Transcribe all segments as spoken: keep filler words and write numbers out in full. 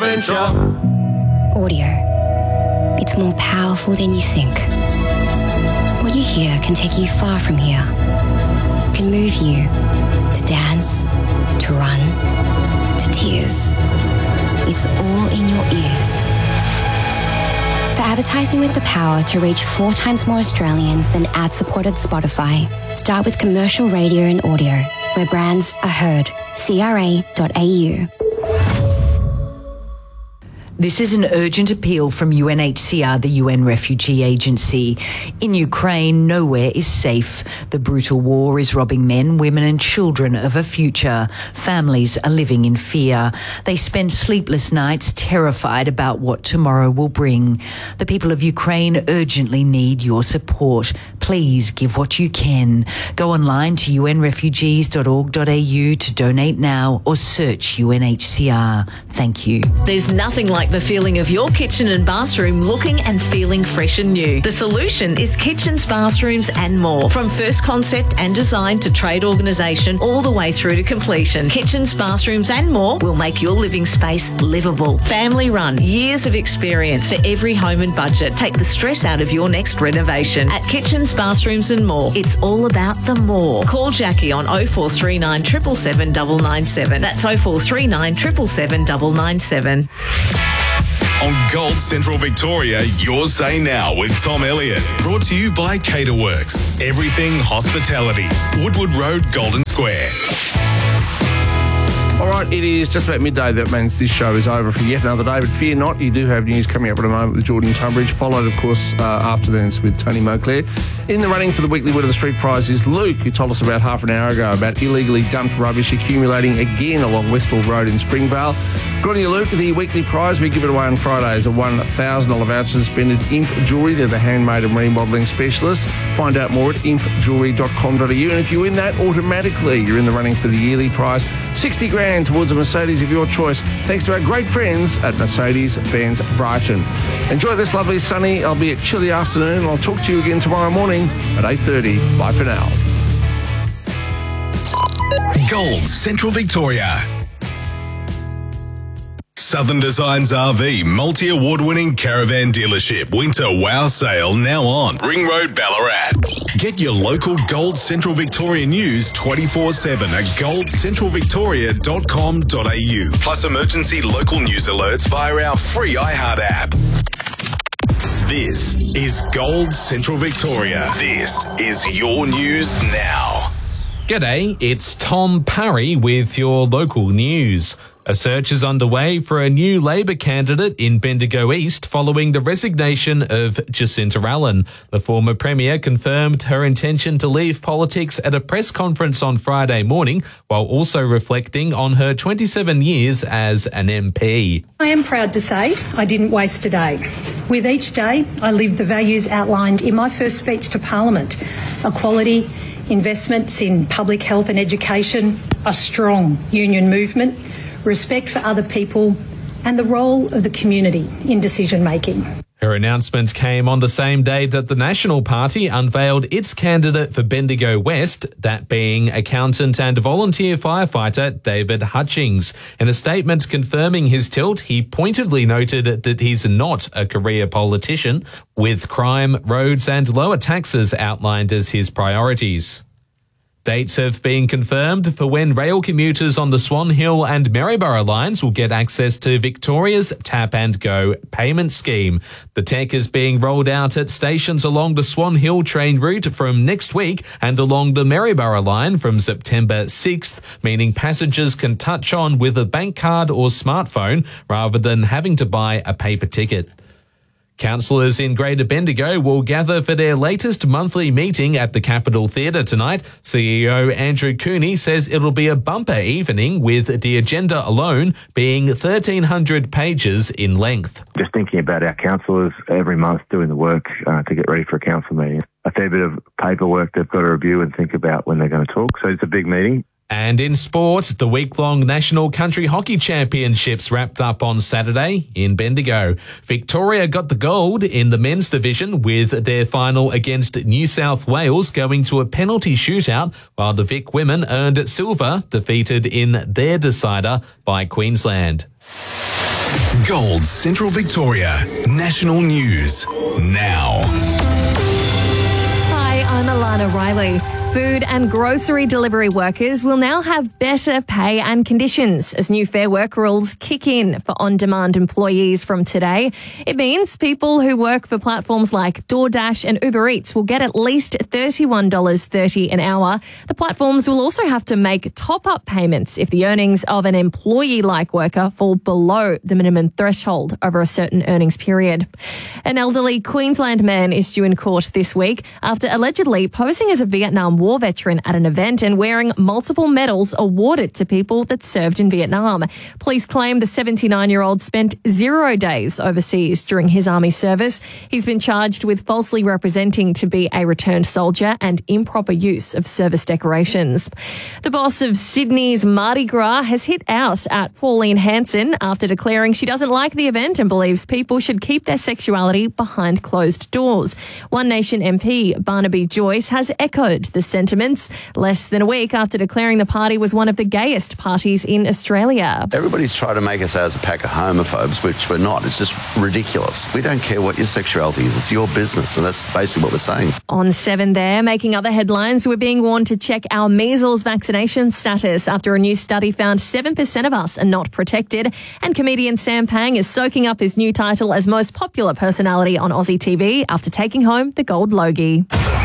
adventure. Audio. It's more powerful than you think. What you hear can take you far from here. Can move you to dance, to run, to tears. It's all in your ears. For advertising with the power to reach four times more Australians than ad-supported Spotify, start with commercial radio and audio, where brands are heard. C R A dot A U. This is an urgent appeal from U N H C R, the U N Refugee Agency. In Ukraine, nowhere is safe. The brutal war is robbing men, women and children of a future. Families are living in fear. They spend sleepless nights terrified about what tomorrow will bring. The people of Ukraine urgently need your support. Please give what you can. Go online to u n refugees dot org dot a u to donate now or search U N H C R. Thank you. There's nothing like the feeling of your kitchen and bathroom looking and feeling fresh and new. The solution is Kitchens, Bathrooms and More. From first concept and design to trade organisation all the way through to completion, Kitchens, Bathrooms and More will make your living space livable. Family run, years of experience for every home and budget. Take the stress out of your next renovation. At Kitchens, Bathrooms and More, it's all about the more. Call Jackie on oh four three nine, seven seven seven, nine nine seven. That's oh four three nine, seven seven seven, nine nine seven. On Gold Central Victoria, your say now with Tom Elliott. Brought to you by Caterworks. Everything hospitality. Woodward Road, Golden Square. All right, it is just about midday. That means this show is over for yet another day. But fear not, you do have news coming up in a moment with Jordan Tunbridge, followed, of course, uh, afternoons with Tony Moclair. In the running for the weekly Word of the Street prize is Luke, who told us about half an hour ago about illegally dumped rubbish accumulating again along Westall Road in Springvale. Good on you, Luke. The weekly prize we give it away on Fridays, a one thousand dollars voucher suspended Imp Jewellery. They're the handmade and remodelling specialists. Find out more at imp jewellery dot com dot a u. And if you win that, automatically you're in the running for the yearly prize, sixty grand towards a Mercedes of your choice, thanks to our great friends at Mercedes-Benz Brighton. Enjoy this lovely sunny, albeit chilly afternoon, and I'll talk to you again tomorrow morning at eight thirty. Bye for now. Gold Central Victoria. Southern Designs R V multi-award-winning caravan dealership winter wow sale now on Ring Road, Ballarat. Get your local Gold Central Victoria news twenty-four seven at gold central victoria dot com dot a u. Plus emergency local news alerts via our free iHeart app. This is Gold Central Victoria. This is your news now. G'day, it's Tom Parry with your local news. A search is underway for a new Labor candidate in Bendigo East following the resignation of Jacinta Allen. The former Premier confirmed her intention to leave politics at a press conference on Friday morning, while also reflecting on her twenty-seven years as an M P. I am proud to say I didn't waste a day. With each day, I lived the values outlined in my first speech to Parliament: equality, investments in public health and education, a strong union movement, respect for other people, and the role of the community in decision-making. Her announcement came on the same day that the National Party unveiled its candidate for Bendigo West, that being accountant and volunteer firefighter David Hutchings. In a statement confirming his tilt, he pointedly noted that he's not a career politician, with crime, roads and lower taxes outlined as his priorities. Dates have been confirmed for when rail commuters on the Swan Hill and Maryborough lines will get access to Victoria's Tap and Go payment scheme. The tech is being rolled out at stations along the Swan Hill train route from next week and along the Maryborough line from September sixth, meaning passengers can touch on with a bank card or smartphone rather than having to buy a paper ticket. Councillors in Greater Bendigo will gather for their latest monthly meeting at the Capitol Theatre tonight. C E O Andrew Cooney says it'll be a bumper evening, with the agenda alone being thirteen hundred pages in length. Just thinking about our councillors every month doing the work uh, to get ready for a council meeting. A fair bit of paperwork they've got to review and think about when they're going to talk. So it's a big meeting. And in sport, the week-long National Country Hockey Championships wrapped up on Saturday in Bendigo. Victoria got the gold in the men's division, with their final against New South Wales going to a penalty shootout, while the Vic women earned silver, defeated in their decider by Queensland. Gold Central Victoria. National News now. Hi, I'm Alana Riley. Food and grocery delivery workers will now have better pay and conditions as new Fair Work rules kick in for on-demand employees from today. It means people who work for platforms like DoorDash and Uber Eats will get at least thirty-one dollars thirty an hour. The platforms will also have to make top-up payments if the earnings of an employee-like worker fall below the minimum threshold over a certain earnings period. An elderly Queensland man is due in court this week after allegedly posing as a Vietnam War veteran at an event and wearing multiple medals awarded to people that served in Vietnam. Police claim the seventy-nine-year-old spent zero days overseas during his army service. He's been charged with falsely representing to be a returned soldier and improper use of service decorations. The boss of Sydney's Mardi Gras has hit out at Pauline Hanson after declaring she doesn't like the event and believes people should keep their sexuality behind closed doors. One Nation M P Barnaby Joyce has echoed the sentiments less than a week after declaring the party was one of the gayest parties in Australia. Everybody's trying to make us out as a pack of homophobes, which we're not. It's just ridiculous. We don't care what your sexuality is. It's your business, and that's basically what we're saying. On seven there, making other headlines, we're being warned to check our measles vaccination status after a new study found seven percent of us are not protected. And comedian Sam Pang is soaking up his new title as most popular personality on Aussie T V after taking home the Gold Logie.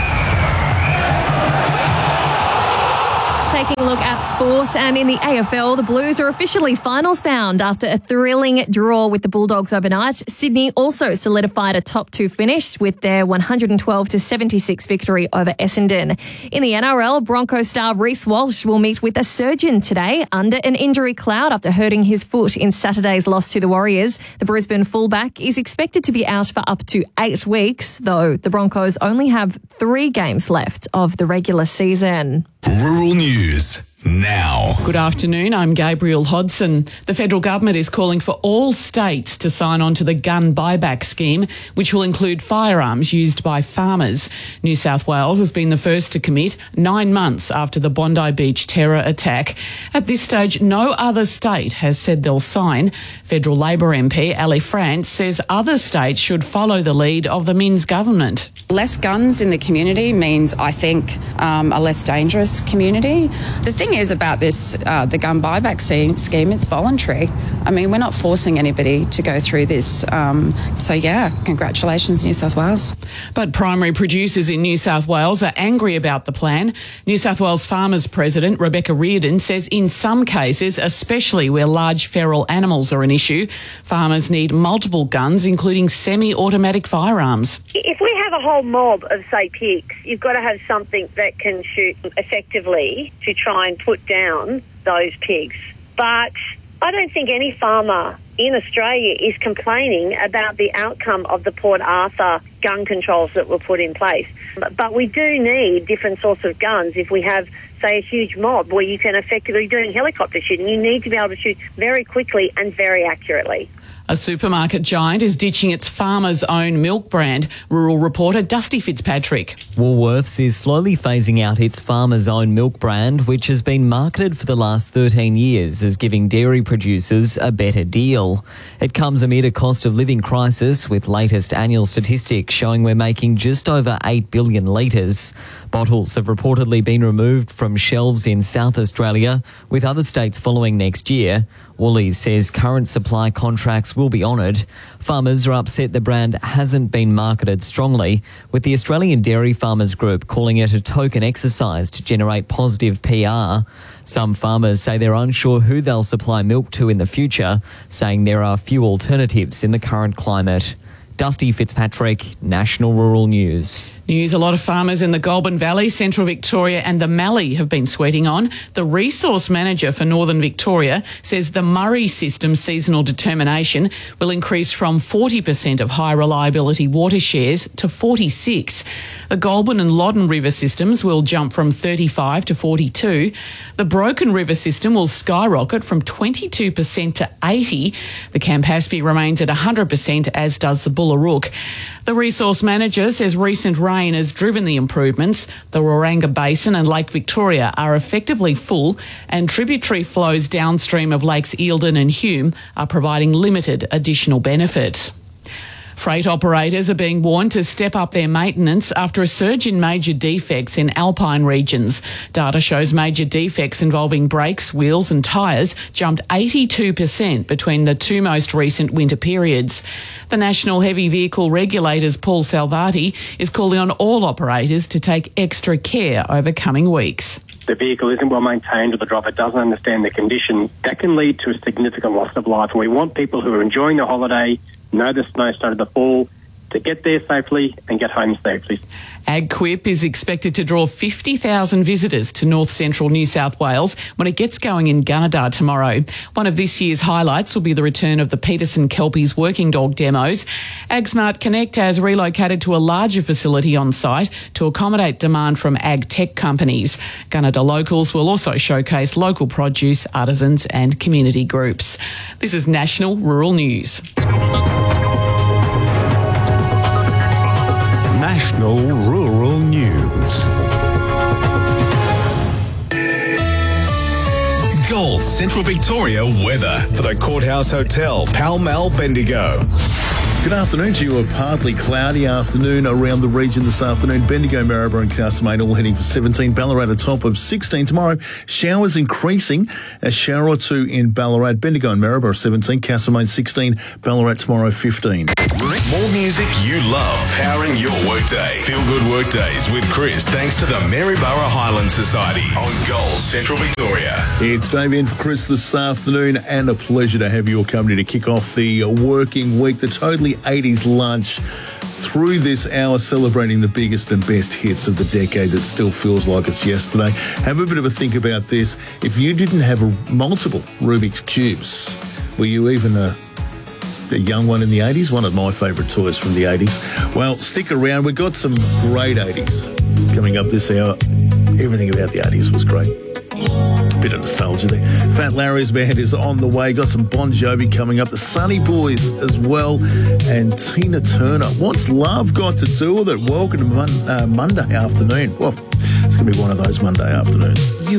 Taking a look at sport, and in the A F L, the Blues are officially finals bound after a thrilling draw with the Bulldogs overnight. Sydney also solidified a top two finish with their one hundred twelve to seventy-six victory over Essendon. In the N R L, Broncos star Reece Walsh will meet with a surgeon today under an injury cloud after hurting his foot in Saturday's loss to the Warriors. The Brisbane fullback is expected to be out for up to eight weeks, though the Broncos only have three games left of the regular season. Rural News now. Good afternoon, I'm Gabriel Hodson. The federal government is calling for all states to sign on to the gun buyback scheme, which will include firearms used by farmers. New South Wales has been the first to commit nine months after the Bondi Beach terror attack. At this stage, no other state has said they'll sign. Federal Labor M P Ali France says other states should follow the lead of the Minns government. Less guns in the community means, I think, um, a less dangerous community. The thing is about this, uh, the gun buyback scheme, it's voluntary. I mean, we're not forcing anybody to go through this. Um, so, yeah, congratulations, New South Wales. But primary producers in New South Wales are angry about the plan. New South Wales Farmers President Rebecca Reardon says in some cases, especially where large feral animals are an issue, farmers need multiple guns, including semi-automatic firearms. If we have a whole mob of, say, pigs, you've got to have something that can shoot effectively to try and put down those pigs. But I don't think any farmer in Australia is complaining about the outcome of the Port Arthur gun controls that were put in place. But we do need different sorts of guns if we have, say, a huge mob where you can effectively do helicopter shooting. You need to be able to shoot very quickly and very accurately. A supermarket giant is ditching its farmers' own milk brand. Rural reporter Dusty Fitzpatrick. Woolworths is slowly phasing out its farmers' own milk brand, which has been marketed for the last thirteen years as giving dairy producers a better deal. It comes amid a cost of living crisis, with latest annual statistics showing we're making just over eight billion litres. Bottles have reportedly been removed from shelves in South Australia, with other states following next year. Woolies says current supply contracts will be honoured. Farmers are upset the brand hasn't been marketed strongly, with the Australian Dairy Farmers Group calling it a token exercise to generate positive P R. Some farmers say they're unsure who they'll supply milk to in the future, saying there are few alternatives in the current climate. Dusty Fitzpatrick, National Rural News. News a lot of farmers in the Goulburn Valley, Central Victoria and the Mallee have been sweating on. The resource manager for Northern Victoria says the Murray system seasonal determination will increase from forty percent of high reliability water shares to forty-six. The Goulburn and Loddon River systems will jump from thirty-five to forty-two. The Broken River system will skyrocket from twenty-two percent to eighty. The Campaspe remains at one hundred percent, as does the Bullarook. The resource manager says recent rain rain has driven the improvements. The Waranga Basin and Lake Victoria are effectively full, and tributary flows downstream of Lakes Eildon and Hume are providing limited additional benefit. Freight operators are being warned to step up their maintenance after a surge in major defects in alpine regions. Data shows major defects involving brakes, wheels and tyres jumped eighty-two percent between the two most recent winter periods. The National Heavy Vehicle Regulator's Paul Salvati is calling on all operators to take extra care over coming weeks. The vehicle isn't well maintained or the driver doesn't understand the condition, that can lead to a significant loss of life. And we want people who are enjoying the holiday, know the snow started to fall, to get there safely and get home safely. AgQuip is expected to draw fifty thousand visitors to north central New South Wales when it gets going in Gunnedah tomorrow. One of this year's highlights will be the return of the Peterson Kelpies working dog demos. AgSmart Connect has relocated to a larger facility on site to accommodate demand from ag tech companies. Gunnedah locals will also showcase local produce, artisans and community groups. This is National Rural News. National Rural News. Gold Central Victoria weather for the Courthouse Hotel, Pall Mall, Bendigo. Good afternoon to you. A partly cloudy afternoon around the region this afternoon. Bendigo, Maribor and Castlemaine all heading for seventeen. Ballarat a top of sixteen. Tomorrow, showers increasing. A shower or two in Ballarat. Bendigo and Maribor seventeen. Castlemaine sixteen. Ballarat tomorrow fifteen. More music you love, powering your workday. Feel good workdays with Chris, thanks to the Maryborough Highland Society on Gold Central Victoria. It's Dave in for Chris this afternoon, and a pleasure to have your company to kick off the working week. The Totally eighties lunch through this hour, celebrating the biggest and best hits of the decade that still feels like it's yesterday. Have a bit of a think about this. If you didn't have a, multiple Rubik's Cubes, were you even a, a young one in the eighties? One of my favourite toys from the eighties. Well, stick around. We've got some great eighties coming up this hour. Everything about the eighties was great. Bit of nostalgia there. Fat Larry's band is on the way. Got some Bon Jovi coming up. The Sunny Boys as well. And Tina Turner. What's love got to do with it? Welcome to Mon- uh, Monday afternoon. Well, it's going to be one of those Monday afternoons. You